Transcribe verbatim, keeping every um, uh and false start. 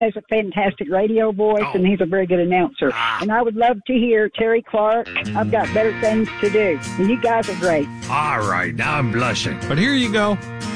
has a fantastic radio voice, oh. and he's a very good announcer. Ah. And I would love to hear Terry Clark. I've got better things to do. And you guys are great. All right, now I'm blushing. But here you go.